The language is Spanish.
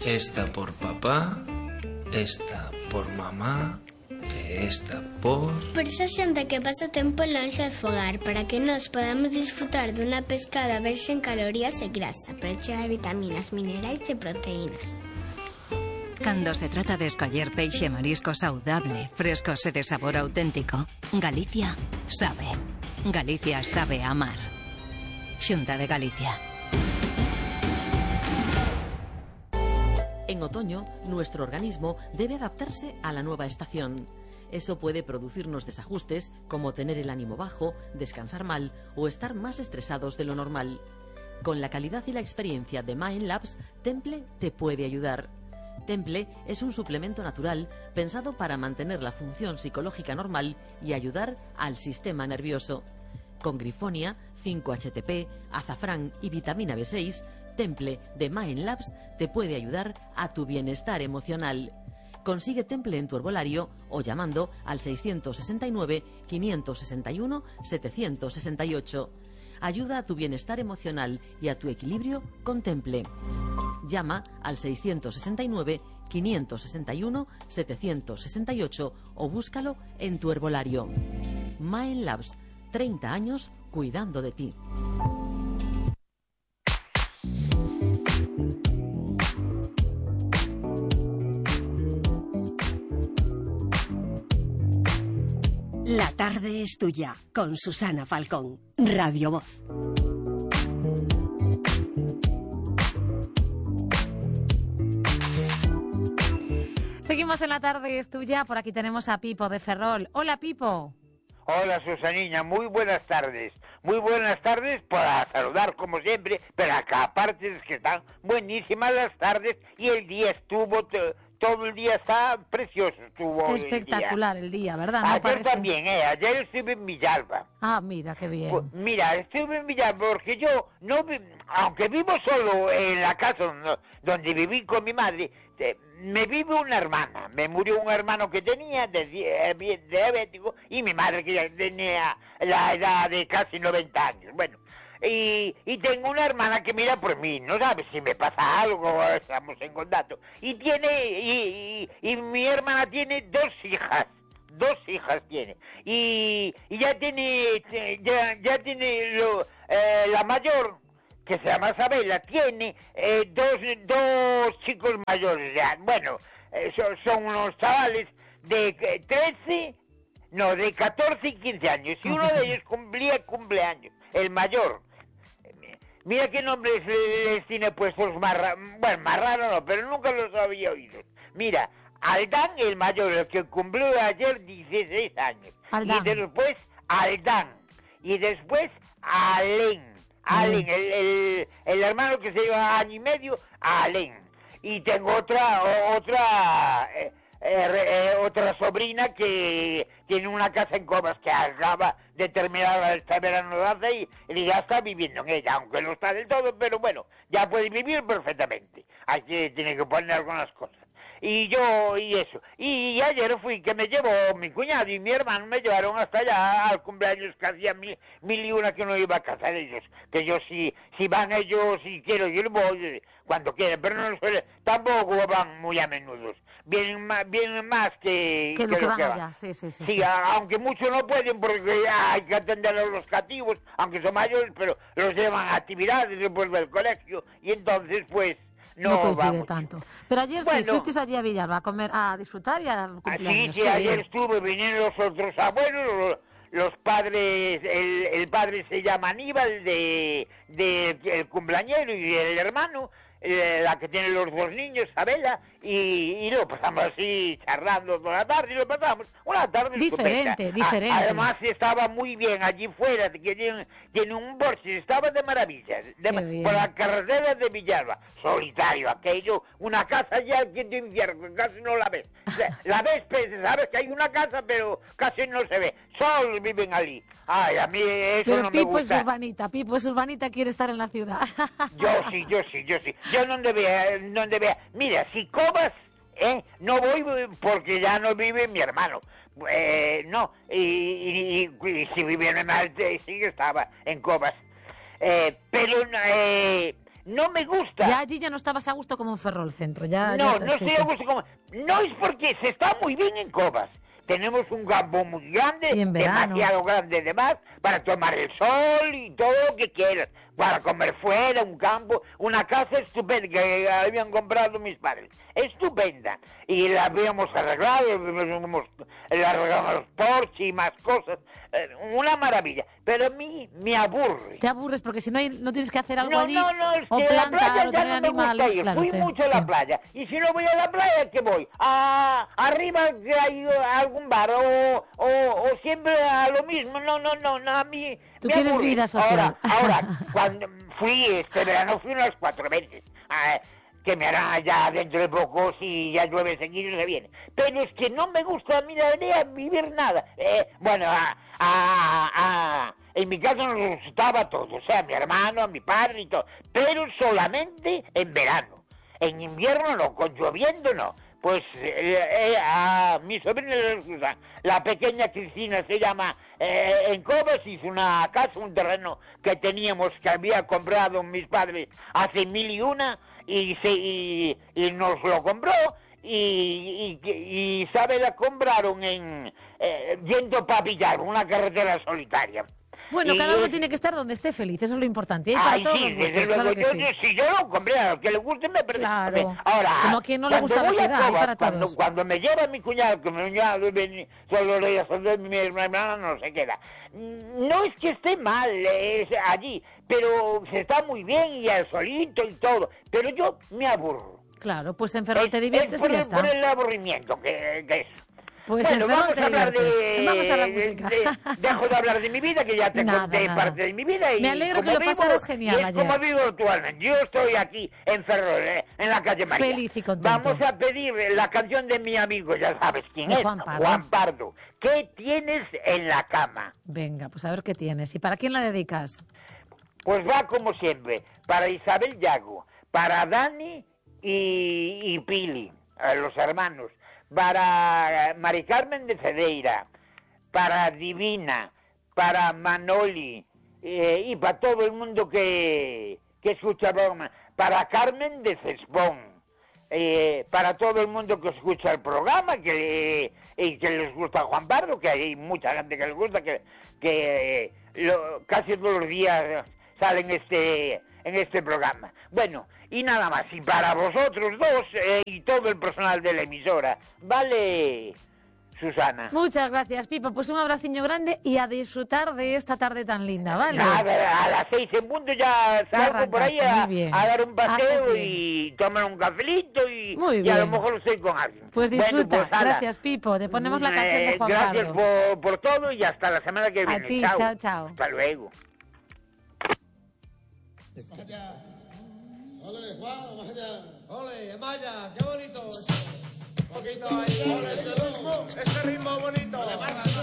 esta por papá, esta por mamá, e esta por... Por esa xente que pasa tempo lonxe de fogar, para que nós podamos disfrutar dunha pescada verxe en calorías e grasa, pero chea de vitaminas, minerais e proteínas. Cando se trata de escoller peixe e marisco saudable, frescos e de sabor auténtico, Galicia sabe. Galicia sabe amar. Xunta de Galicia. En otoño, nuestro organismo debe adaptarse a la nueva estación. Eso puede producirnos desajustes como tener el ánimo bajo, descansar mal o estar más estresados de lo normal. Con la calidad y la experiencia de Mind Labs, Temple te puede ayudar. Temple es un suplemento natural pensado para mantener la función psicológica normal y ayudar al sistema nervioso. Con grifonia, 5-HTP, azafrán y vitamina B6, Temple de Mind Labs te puede ayudar a tu bienestar emocional. Consigue Temple en tu herbolario o llamando al 669-561-768. Ayuda a tu bienestar emocional y a tu equilibrio con Temple. Llama al 669-561-768 o búscalo en tu herbolario. Mind Labs, 30 años cuidando de ti. La tarde es tuya, con Susana Falcón, Radio Voz. Seguimos en La tarde es tuya, por aquí tenemos a Pipo de Ferrol. Hola, Pipo. Hola, Susanina, muy buenas tardes. Muy buenas tardes para saludar como siempre, pero acá aparte es que están buenísimas las tardes y el día estuvo... Todo el día está precioso. Espectacular el día, ¿verdad? ¿No ayer parece? también, ayer estuve en Villalba. Ah, mira, qué bien. Pues, mira, estuve en Villalba porque yo, aunque vivo solo en la casa donde viví con mi madre, me vive una hermana. Me murió un hermano que tenía diabético y mi madre que ya tenía la edad de casi 90 años. Bueno. Y tengo una hermana que mira por mí, no sabe si me pasa algo, estamos en contacto. Y mi hermana tiene dos hijas tiene. Y ya tiene la mayor, que se llama Isabela, tiene dos chicos mayores ya. Bueno, son unos chavales de 14 y 15 años. Y uno de ellos cumpleaños, el mayor. Mira qué nombres les tiene puestos más raro no, pero nunca los había oído. Mira, Aldán, el mayor, el que cumplió ayer 16 años. Aldán. Y después Aldán. Y después Alén. Alén, el hermano que se lleva año y medio, Alén. Y tengo otra sobrina que tiene una casa en Cobas que acaba de terminar este verano de hace y ya está viviendo en ella, aunque no está del todo, pero bueno, ya puede vivir perfectamente. Aquí tiene que poner algunas cosas. Y eso. Y ayer fui que me llevó mi cuñado y mi hermano, me llevaron hasta allá al cumpleaños que hacía mil y una que no iba a casar ellos. Que yo si van ellos, si quiero ir, voy cuando quieran, pero no tampoco van muy a menudo. Vienen más que lo que van allá. Sí, aunque muchos no pueden porque hay que atender a los cativos, aunque son mayores, pero los llevan a actividades después del colegio y entonces pues no coincide vamos tanto. Pero ayer sí, fuisteis allí a Villalba a comer, a disfrutar y a cumpleaños. Sí, ayer estuve, vinieron los otros abuelos, los padres, el padre se llama Aníbal el cumpleañero y el hermano, la que tiene los dos niños, Isabela, y lo pasamos así, charlando toda la tarde, y lo pasamos una tarde diferente. Además estaba muy bien allí fuera, que tiene un Borges, estaba de maravilla, por la carretera de Villalba, solitario aquello, una casa ya al quinto infierno, casi no la ves. La ves, sabes que hay una casa, pero casi no se ve, solo viven allí. Ay, a mí eso pero no Pipo me gusta. Pipo es urbanita, quiere estar en la ciudad. Yo sí. Yo donde vea. Mira, si Cobas, no voy porque ya no vive mi hermano. No, y si viviera en Malte, sí que estaba en Cobas. Pero no me gusta. Ya allí ya no estabas a gusto como en Ferrol Centro. Ya, No, ya, no sí, estoy sí. a gusto como... No es porque se está muy bien en Cobas. Tenemos un campo muy grande, Y en verano. demasiado grande además, para tomar el sol y todo lo que quieras. Para comer fuera, un campo, una casa estupenda que habían comprado mis padres. Estupenda. Y la habíamos arreglado, le arreglamos los porches y más cosas. Una maravilla. Pero a mí me aburre. Te aburres porque si no, no tienes que hacer algo No, allí. no, es o que plantar, la playa o ya tener no me gusta animales. ir. Claro, Fui mucho a la playa. Y si no voy a la playa, ¿qué voy? Arriba que hay algún bar o siempre a lo mismo. No, a mí Tú me quieres aburre. vida social. Ahora, cuando fui este verano, fui unas 4 veces. Que me hará ya dentro de poco, si ya llueve seguido, se viene. Pero es que no me gusta a mí la idea vivir nada. Bueno, en mi casa nos gustaba todo, o sea, a mi hermano, a mi padre y todo, pero solamente en verano. En invierno no, con lloviendo no. Pues a mi sobrina les gusta. La pequeña Cristina se llama, en Cobas hizo una casa, un terreno que teníamos, que había comprado mis padres hace 1001 y nos lo compró. Y sabe, la compraron yendo para Villar, una carretera solitaria. Bueno, Y cada uno tiene que estar donde esté feliz, eso es lo importante. Y hay para todos sí, los gustos, desde luego. claro que sí. Si yo lo compré, a lo que le guste me parece. Claro. Ahora, Como a quien no le gusta la cuando voy a ciudad, hay Cobas, para todos. cuando me lleva mi cuñado, que mi cuñado solo le de mi hermana, no se queda. No es que esté mal allí, pero se está muy bien y al solito y todo. Pero yo me aburro. Claro, pues en Ferrol te diviertes y ya está. Por el aburrimiento que es. Pues Bueno, en Ferrol vamos te a hablar diviertes. Vamos a la música. Dejo de hablar de mi vida, que ya te Nada, conté nada. parte de mi vida. Y Me alegro que como lo pasaras genial y es ayer. como vivo actualmente. Yo estoy aquí en Ferrol, en la calle María. Feliz y contento. Vamos a pedir la canción de mi amigo, ya sabes quién De es. Juan Pardo. Juan Pardo. ¿Qué tienes en la cama? Venga, pues a ver qué tienes. ¿Y para quién la dedicas? Pues va como siempre, para Isabel Yago, para Dani y Pili, los hermanos, para Mari Carmen de Cedeira, para Divina, para Manoli, y para todo el mundo que escucha broma, para Carmen de Cespón, para todo el mundo que escucha el programa, y que les gusta Juan Pardo, que hay mucha gente que les gusta, que casi todos los días salen en este programa. Bueno, y nada más, y para vosotros dos y todo el personal de la emisora, ¿vale, Susana? Muchas gracias, Pipo. Pues un abraciño grande y a disfrutar de esta tarde tan linda, ¿vale? Nada, a las 6 en punto ya salgo por ahí arrancas, muy bien. a dar un paseo Haces bien. y tomar un cafelito Muy y a lo bien. mejor estoy con alguien. Pues Bueno, disfruta. pues, ala. Gracias, Pipo. Te ponemos la canción de Juan Gracias Pardo. por todo y hasta la semana que viene. A ti, chao, chao. Hasta luego. Vaya. Ole, Juan, vaya. Ole, Maya, qué bonito eso. Un poquito ahí. Ole, ese ritmo bonito. Ole, marcha.